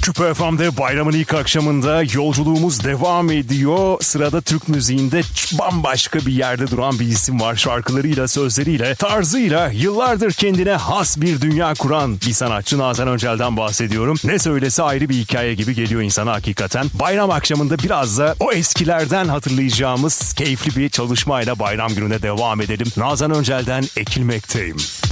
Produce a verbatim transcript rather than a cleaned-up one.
Küpe F M'de bayramın ilk akşamında yolculuğumuz devam ediyor. Sırada Türk müziğinde bambaşka bir yerde duran bir isim var. Şarkılarıyla, sözleriyle, tarzıyla yıllardır kendine has bir dünya kuran bir sanatçı Nazan Öncel'den bahsediyorum. Ne söylese ayrı bir hikaye gibi geliyor insana hakikaten. Bayram akşamında biraz da o eskilerden hatırlayacağımız keyifli bir çalışmayla bayram gününe devam edelim. Nazan Öncel'den Ekilmekteyim.